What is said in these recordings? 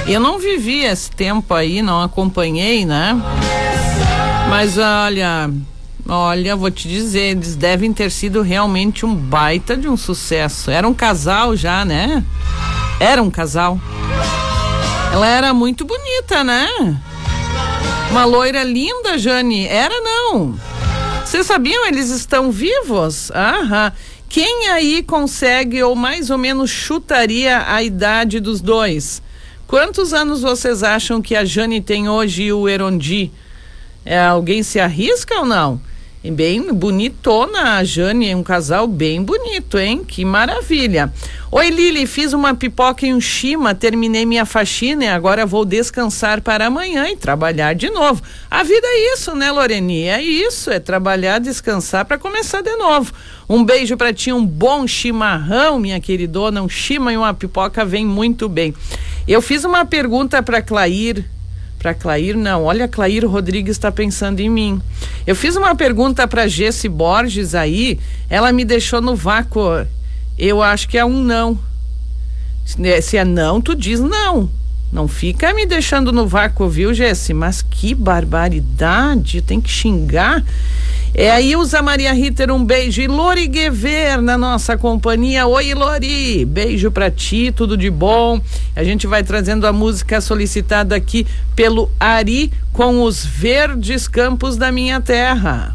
Eu não vivi esse tempo aí, não acompanhei, né? Mas olha, vou te dizer, eles devem ter sido realmente um baita de um sucesso. Era um casal já, né? Era um casal. Ela era muito bonita, né? Uma loira linda, Jane. Era não. Vocês sabiam? Eles estão vivos? Aham. Quem aí consegue ou mais ou menos chutaria a idade dos dois? Quantos anos vocês acham que a Jane tem hoje e o Erondi? Alguém se arrisca ou não? Bem bonitona a Jane, um casal bem bonito, hein? Que maravilha. Oi, Lili, fiz uma pipoca e um chima, terminei minha faxina e agora vou descansar para amanhã e trabalhar de novo. A vida é isso, né, Loreni? É isso, é trabalhar, descansar para começar de novo. Um beijo para ti, um bom chimarrão, minha queridona, um chima e uma pipoca vem muito bem. Eu fiz uma pergunta para Clair, não, olha, Clair Rodrigues está pensando em mim. Eu fiz uma pergunta para Gessi Borges aí, ela me deixou no vácuo. Eu acho que é um não. Se é não, tu diz não. Não fica me deixando no vácuo, viu, Gessi? Mas que barbaridade, tem que xingar. A Ilza Maria Ritter, um beijo. E Lori Guever na nossa companhia. Oi, Lori, beijo pra ti, tudo de bom. A gente vai trazendo a música solicitada aqui pelo Ari com Os Verdes Campos da Minha Terra.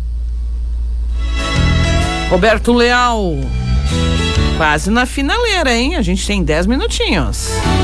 Roberto Leal, quase na finaleira, hein? A gente tem 10 minutinhos.